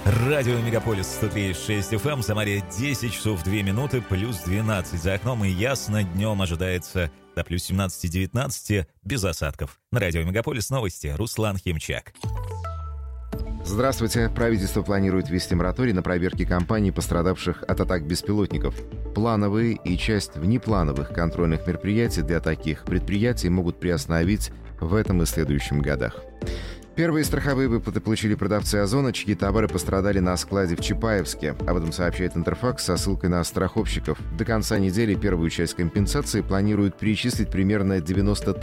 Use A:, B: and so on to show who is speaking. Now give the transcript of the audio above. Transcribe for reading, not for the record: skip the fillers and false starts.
A: Радио Мегаполис 103.6 FM, Самаре 10 часов 2 минуты, плюс 12 за окном и ясно, днем ожидается до плюс 17-19 без осадков. На Радио Мегаполис новости, Руслан Химчак.
B: Здравствуйте. Правительство планирует ввести мораторий на проверки компаний, пострадавших от атак беспилотников. Плановые и часть внеплановых контрольных мероприятий для таких предприятий могут приостановить в этом и следующем годах. Первые страховые выплаты получили продавцы «Озона», чьи товары пострадали на складе в Чапаевске. Об этом сообщает «Интерфакс» со ссылкой на страховщиков. До конца недели первую часть компенсации планируют перечислить примерно 90